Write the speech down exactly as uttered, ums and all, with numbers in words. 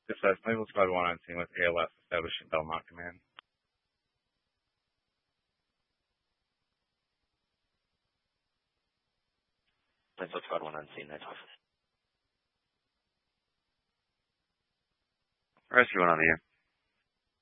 Success, Naval Squad one on scene with A L S establishing Belmont Command. Naval Squad one on scene, that's off. Rescue one on the air.